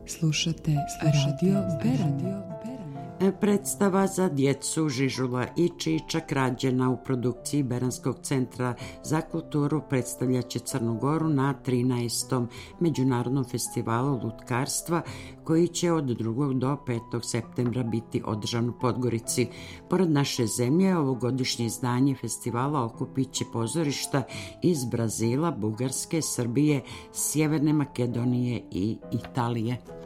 Slušate Radio Beran. Predstava za djecu Žižula i Čičak, rađena u produkciji Beranskog centra za kulturu, predstavljaće Crnu Goru na 13. Međunarodnom festivalu lutkarstva koji će od 2. do 5. septembra biti održan u Podgorici. Pored naše zemlje, ovogodišnje izdanje festivala okupit će pozorišta iz Brazila, Bugarske, Srbije, Sjeverne Makedonije i Italije.